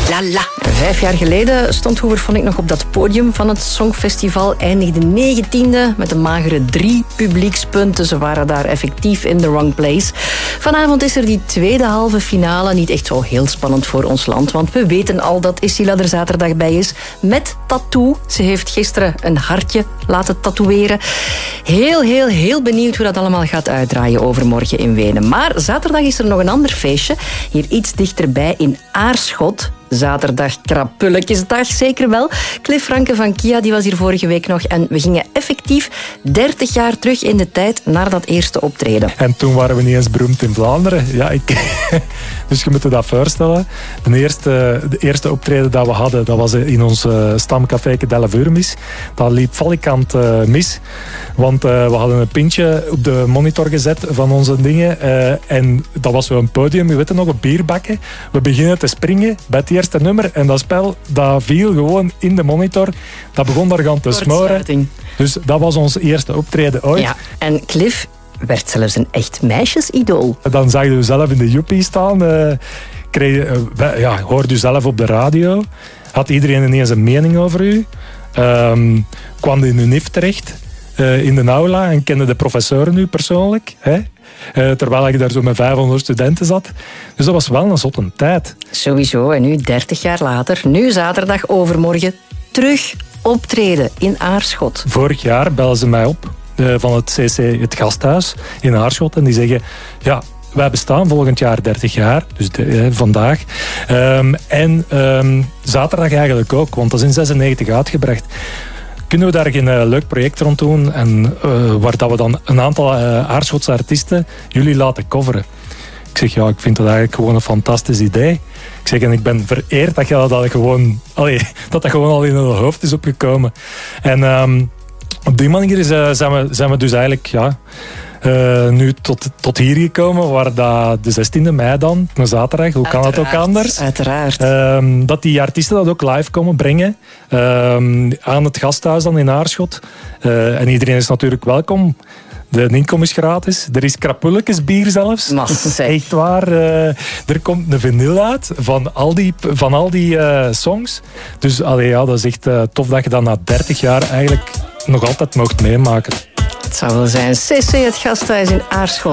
La La. 5 jaar geleden stond Hooverphonic nog op dat podium van het Songfestival. Eindigde 19e met een magere 3 publiekspunten. Ze waren daar effectief in the wrong place. Vanavond is er die tweede halve finale. Niet echt zo heel spannend voor ons land. Want we weten al dat Issila er zaterdag bij is. Met tattoo. Ze heeft gisteren een hartje laten tatoeëren. Heel benieuwd hoe dat allemaal gaat uitdraaien overmorgen in Wenen. Maar zaterdag is er nog een ander feestje. Hier iets dichterbij in Aarschot. Zaterdag Krapulletjesdag, zeker wel. Cliff Franke van Kia die was hier vorige week nog. En we gingen effectief 30 jaar terug in de tijd naar dat eerste optreden. En toen waren we niet eens beroemd in Vlaanderen. Ja, dus je moet je dat voorstellen. De eerste optreden dat we hadden, dat was in ons stamcafé Dellevuurmis. Dat liep valikant mis. Want we hadden een pintje op de monitor gezet van onze dingen. En dat was zo'n podium, je weet het nog, op bierbakken. We beginnen te springen bij het eerste nummer. En dat spel, dat viel gewoon in de monitor. Dat begon daar gaan te smoren. Dus dat was ons eerste optreden ooit. Ja, en Cliff werd zelfs een echt meisjesidool. Dan zag je zelf in de joepie staan. Hoorde u zelf op de radio. Had iedereen ineens een mening over u. Kwam in uw NIF terecht. In de aula. En kende de professoren u persoonlijk. Hè? Terwijl ik daar zo met 500 studenten zat. Dus dat was wel een zotte tijd. Sowieso. En nu, 30 jaar later, nu zaterdag overmorgen, terug optreden in Aarschot. Vorig jaar belden ze mij op van het CC, het gasthuis in Aarschot. En die zeggen, ja, wij bestaan volgend jaar 30 jaar. Dus vandaag. Zaterdag eigenlijk ook, want dat is in 96 uitgebracht. Kunnen we daar geen leuk project rond doen en waar dat we dan een aantal Aarschotse artiesten jullie laten coveren? Ik zeg, ja, ik vind dat eigenlijk gewoon een fantastisch idee. Ik zeg, en ik ben vereerd dat dat gewoon al in het hoofd is opgekomen. En op die manier zijn we dus eigenlijk nu tot hier gekomen, waar de 16e mei dan, een zaterdag, hoe kan het ook anders? Uiteraard. Dat die artiesten dat ook live komen brengen aan het gasthuis dan in Aarschot. En iedereen is natuurlijk welkom. De inkom is gratis. Er is krapulletjesbier zelfs. Echt waar. Er komt een vinyl uit van al die songs. Dus dat is echt tof dat je dat na 30 jaar eigenlijk nog altijd mocht meemaken. Het zou wel zijn. CC, het gasthuis in Aarschot.